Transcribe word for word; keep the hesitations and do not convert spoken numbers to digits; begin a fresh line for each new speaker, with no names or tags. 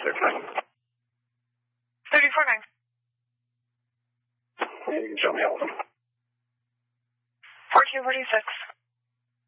six nine.
thirty-four nine.
You can show me all of them.
fourteen forty-six.